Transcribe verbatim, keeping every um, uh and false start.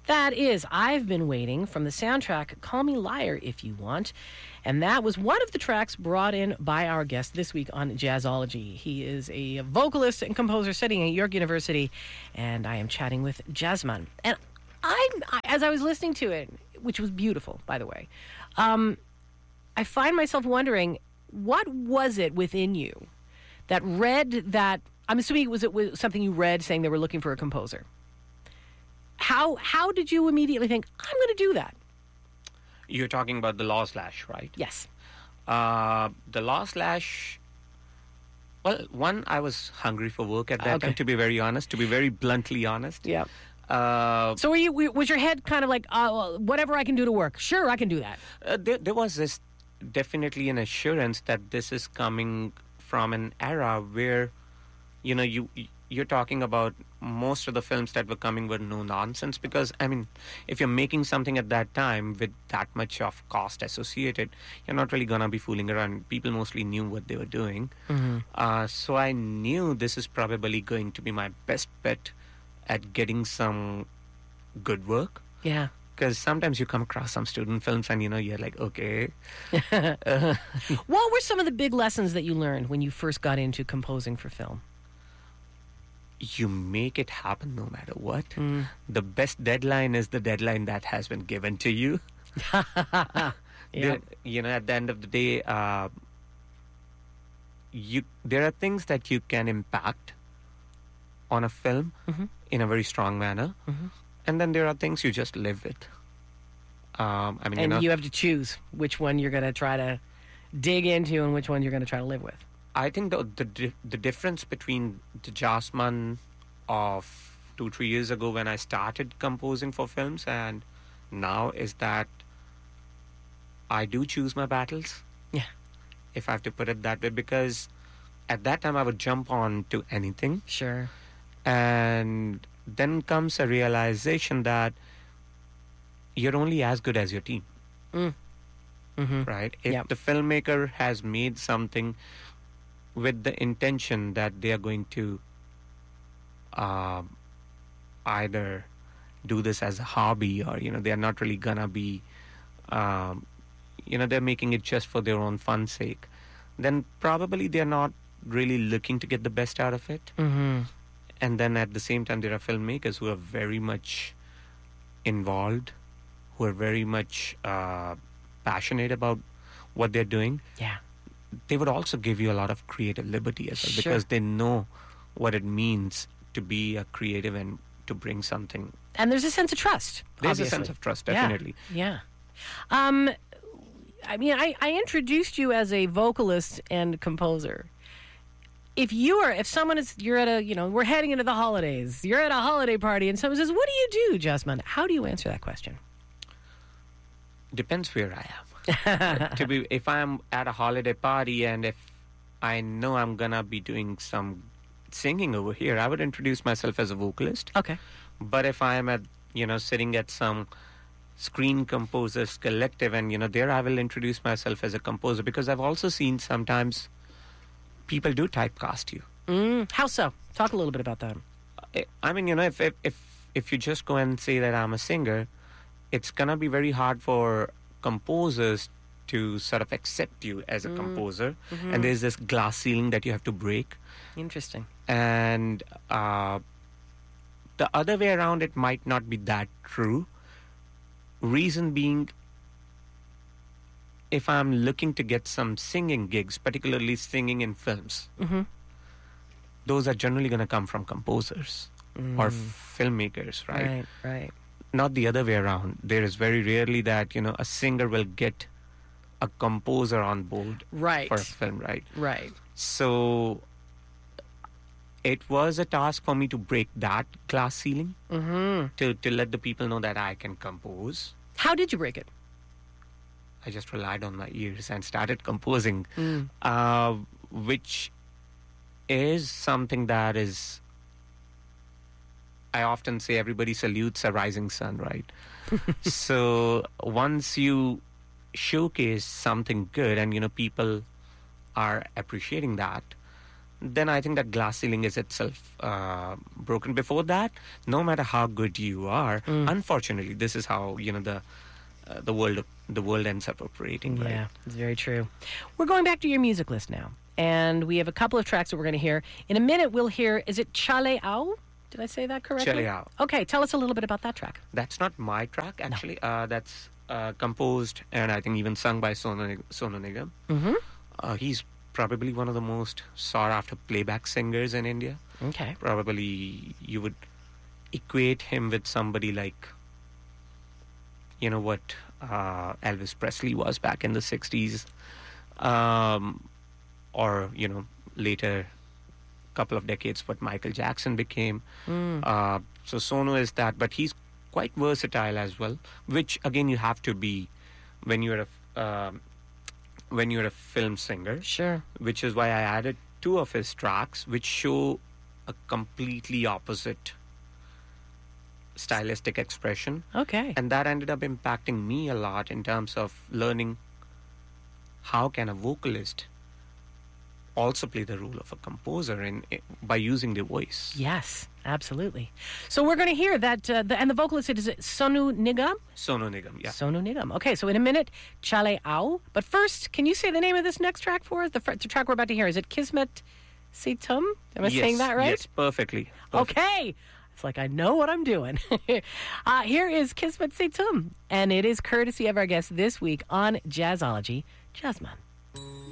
That is I've Been Waiting from the soundtrack Call Me Liar If You Want. And that was one of the tracks brought in by our guest this week on Jazzology. He is a vocalist and composer studying at York University, and I am chatting with Jazzman. And I, as I was listening to it, which was beautiful, by the way, um, I find myself wondering, what was it within you that read that, I'm assuming was it was something you read saying they were looking for a composer? How how did you immediately think, I'm going to do that? You're talking about the Law Slash, right? Yes. Uh, the Law Slash, well, one, I was hungry for work at that Okay. time, to be very honest, to be very bluntly honest. Yeah. Uh, So were you, was your head kind of like, uh, well, whatever I can do to work? Sure, I can do that. uh, there, there was this definitely an assurance that this is coming from an era where, you know, you you're talking about most of the films that were coming were no nonsense, because I mean, if you're making something at that time with that much of cost associated, you're not really gonna be fooling around. People mostly knew what they were doing. Mm-hmm. Uh, so I knew this is probably going to be my best bet at getting some good work. Yeah. Because sometimes you come across some student films and, you know, you're like, okay. What were some of the big lessons that you learned when you first got into composing for film? You make it happen no matter what. Mm. The best deadline is the deadline that has been given to you. Yeah. The- you know, at the end of the day, uh, you there are things that you can impact on a film Mm-hmm. in a very strong manner. Mm-hmm. And then there are things you just live with. Um, I mean, you And know, you have to choose which one you're going to try to dig into and which one you're going to try to live with. I think the the di- the difference between the Jasman of two three years ago when I started composing for films and now is that I do choose my battles. Yeah. If I have to put it that way, because at that time I would jump on to anything, Sure. and then comes a realization that you're only as good as your team, Mm. Mm-hmm. right? If Yep. the filmmaker has made something with the intention that they are going to um, either do this as a hobby, or, you know, they're not really gonna be, um, you know, they're making it just for their own fun sake, then probably they're not really looking to get the best out of it. Mm-hmm. And then at the same time, there are filmmakers who are very much involved, who are very much uh, passionate about what they're doing. Yeah. They would also give you a lot of creative liberty as well, Sure. because they know what it means to be a creative and to bring something. And there's a sense of trust. There's a obviously. sense of trust, Yeah. definitely. Yeah. Um, I mean, I, I introduced you as a vocalist and composer. If you are, if someone is, you're at a, you know, we're heading into the holidays, you're at a holiday party and someone says, what do you do, Jasmine? How do you answer that question? Depends where I am. to be, if I'm at a holiday party and if I know I'm gonna be doing some singing over here, I would introduce myself as a vocalist. Okay. But if I am at, you know, sitting at some screen composers collective, and, you know, there I will introduce myself as a composer, because I've also seen sometimes people do typecast you. Mm, how so? Talk a little bit about that. I- I mean, you know, if if if, if you just go and say that I'm a singer, it's gonna be very hard for composers to sort of accept you as a Mm. composer. Mhm. And there's this glass ceiling that you have to break. Interesting. And uh, the other way around, it might not be that true. Reason being, if I'm looking to get some singing gigs, particularly singing in films, Mm-hmm. those are generally going to come from composers or filmmakers, right? Right, right. Not the other way around. There is very rarely that, you know, a singer will get a composer on board Right. for a film, right? Right. So it was a task for me to break that glass ceiling, Mm-hmm. to, to let the people know that I can compose. How did you break it? I just relied on my ears and started composing, Mm. uh, which is something that is, I often say everybody salutes a rising sun, right? So once you showcase something good and, you know, people are appreciating that, then I think that glass ceiling is itself uh, broken. Before that, no matter how good you are, Mm. unfortunately, this is how you know the uh, the world the world ends up operating. Yeah, Right? it's very true. We're going back to your music list now, and we have a couple of tracks that we're going to hear. In a minute, we'll hear, is it Chale Au? Did I say that correctly? Chale Au. Okay, tell us a little bit about that track. That's not my track, actually. Uh, that's uh, composed and I think even sung by Sonu, Nig- Sonu Nigam. Mm-hmm. Uh, he's probably one of the most sought-after playback singers in India. Okay. Probably you would equate him with somebody like, you know, what uh, Elvis Presley was back in the sixties. Um, or, you know, later, couple of decades, what Michael Jackson became. Mm. Uh, so Sonu is that, but he's quite versatile as well, which again you have to be when you're a um when you're a film singer. Sure. Which is why I added two of his tracks, which show a completely opposite stylistic expression, Okay. and that ended up impacting me a lot in terms of learning how can a vocalist also play the role of a composer in, in by using the voice. Yes, absolutely. So we're going to hear that, uh, the, and the vocalist is it Sonu Nigam? Sonu Nigam, yeah. Sonu Nigam. Okay, so in a minute, Chale Au. But first, can you say the name of this next track for us? The, fr- the track we're about to hear, is it Kismet Situm? Am I Yes, saying that right? Yes, perfectly. Perfect. Okay. It's like I know what I'm doing. uh, here is Kismet Situm, and it is courtesy of our guest this week on Jazzology, Jasmine.